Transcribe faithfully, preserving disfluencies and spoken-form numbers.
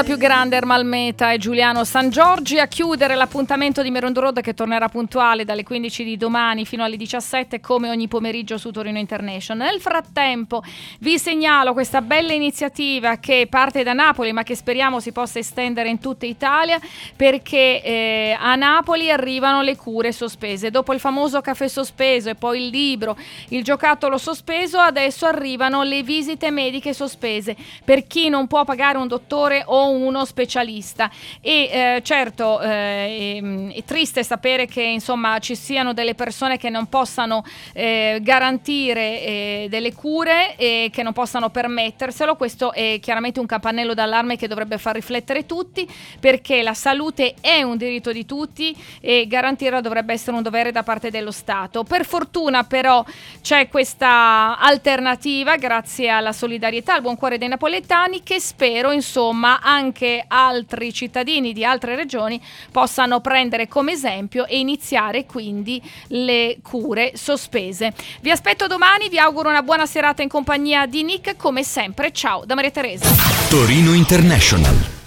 Più grande Ermal Meta e Giuliano Sangiorgi a chiudere l'appuntamento di Meron Road, che tornerà puntuale dalle quindici di domani fino alle diciassette come ogni pomeriggio su Torino International. Nel frattempo vi segnalo questa bella iniziativa che parte da Napoli ma che speriamo si possa estendere in tutta Italia, perché eh, a Napoli arrivano le cure sospese. Dopo il famoso caffè sospeso e poi il libro, il giocattolo sospeso, adesso arrivano le visite mediche sospese per chi non può pagare un dottore o uno specialista. E eh, certo eh, è, è triste sapere che insomma ci siano delle persone che non possano eh, garantire eh, delle cure e che non possano permetterselo. Questo è chiaramente un campanello d'allarme che dovrebbe far riflettere tutti, perché la salute è un diritto di tutti e garantirla dovrebbe essere un dovere da parte dello Stato. Per fortuna però c'è questa alternativa grazie alla solidarietà, al buon cuore dei napoletani, che spero insomma anche altri cittadini di altre regioni possano prendere come esempio e iniziare quindi le cure sospese. Vi aspetto domani, vi auguro una buona serata in compagnia di Nick come sempre. Ciao da Maria Teresa. Torino International.